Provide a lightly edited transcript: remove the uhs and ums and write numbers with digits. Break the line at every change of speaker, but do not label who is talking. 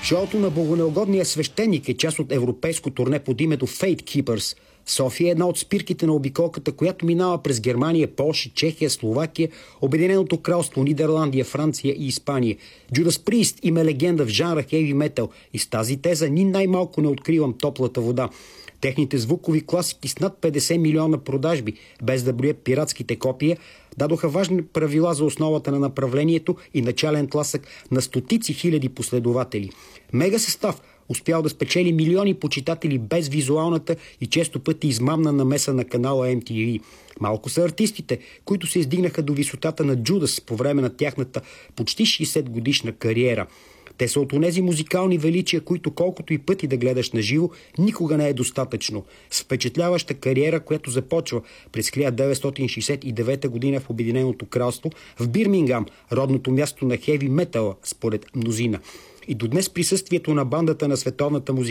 Шоуто на богонеугодния свещеник е част от европейско турне под името Fate Keepers. София е една от спирките на обиколката, която минава през Германия, Полша, Чехия, Словакия, Обединеното кралство, Нидерландия, Франция и Испания. Judas Priest им е легенда в жанра хеви метал и с тази теза ни най-малко не откривам топлата вода. Техните звукови класики с над 50 милиона продажби, без да броят пиратските копия, дадоха важни правила за основата на направлението и начален тласък на стотици хиляди последователи. Мега състав успял да спечели милиони почитатели без визуалната и често пъти измамна намеса на канала MTV. Малко са артистите, които се издигнаха до висотата на Judas по време на тяхната почти 60 годишна кариера. Те са от онези музикални величия, които колкото и пъти да гледаш на живо, никога не е достатъчно. С впечатляваща кариера, която започва през 1969 година в Обединеното кралство, в Бирмингам, родното място на хеви метала, според мнозина. И до днес присъствието на бандата на световната музика